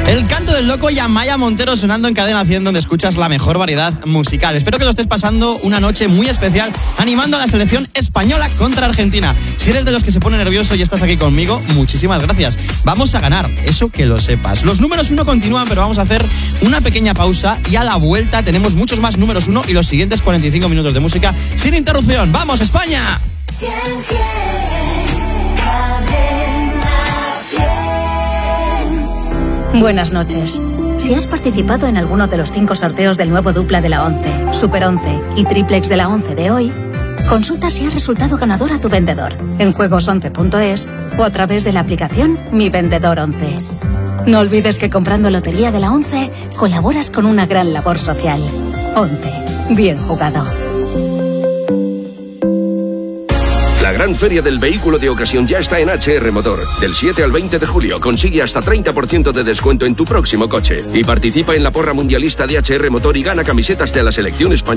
El canto del loco y Amaya Montero sonando en Cadena 100, donde escuchas la mejor variedad musical. Espero que lo estés pasando una noche muy especial animando a la selección española contra Argentina. Si eres de los que se pone nervioso y estás aquí conmigo, muchísimas gracias. Vamos a ganar, eso que lo sepas. Los números 1 continúan, pero vamos a hacer una pequeña pausa y a la vuelta tenemos muchos más números 1 y los siguientes 45 minutos de música sin interrupción. ¡Vamos, España! Buenas noches. Si has participado en alguno de los 5 sorteos del nuevo dupla de la 11, Super 11 y Triplex de la 11 de hoy, consulta si ha resultado ganador a tu vendedor en juegos11.es o a través de la aplicación Mi Vendedor 11. No olvides que comprando Lotería de la 11 colaboras con una gran labor social. 11. Bien jugado. La gran feria del vehículo de ocasión ya está en HR Motor. Del 7 al 20 de julio consigue hasta 30% de descuento en tu próximo coche. Y participa en la porra mundialista de HR Motor y gana camisetas de la selección española.